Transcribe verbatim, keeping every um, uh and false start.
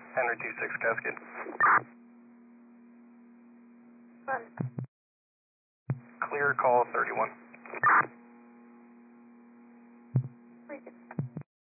Henry two six Cascade. Run. Clear call thirty-one.